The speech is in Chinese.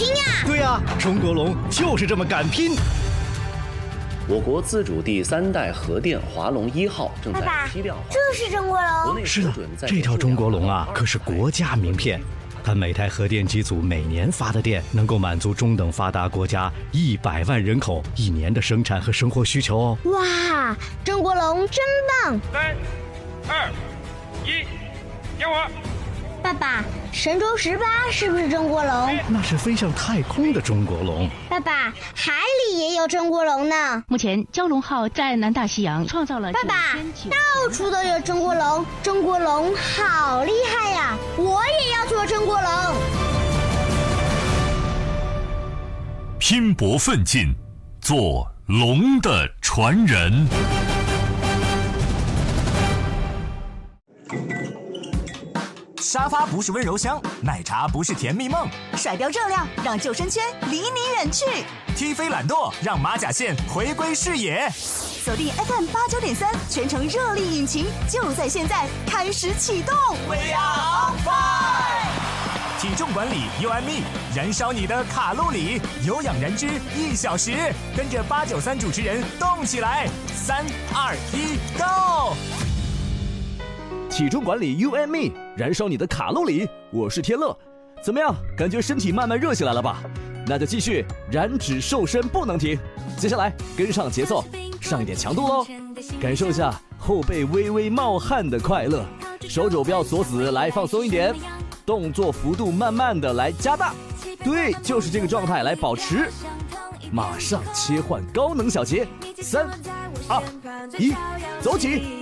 拼呀！ 对呀，中国龙就是这么敢拼。 我国自主第3代核电华龙1号正在批量化。 这是中国龙？ 是的，这条中国龙啊，可是国家名片。它每台核电机组每年发的电，能够满足中等发达国家100万人口1年的生产和生活需求哦。 哇，中国龙真棒 ！3、2、1，点火！ 爸爸，神舟18是不是中国龙？ 那是飞向太空的中国龙。 爸爸，海里也有中国龙呢。 目前蛟龙号在南大西洋创造了爸爸，到处都有中国龙，中国龙好厉害呀！我也要做中国龙。 拼搏奋进，做龙的传人。 沙发不是温柔乡，奶茶不是甜蜜梦， 甩掉热量，让救生圈离你远去。 踢飞懒惰，让马甲线回归视野。 锁定 FM89.3，全程热力引擎，就在现在开始启动。 We are on fire！ 体重管理 UME， 燃烧你的卡路里，有氧燃脂1小时，跟着893主持人动起来！3、2、1 ，Go！ 体重管理 UME， 燃烧你的卡路里。我是天乐，怎么样？感觉身体慢慢热起来了吧？那就继续燃脂瘦身不能停。接下来跟上节奏，上一点强度喽，感受一下后背微微冒汗的快乐，手肘不要锁死，来放松一点，动作幅度慢慢的来加大，对，就是这个状态来保持。马上切换高能小节，3、2、1，走起！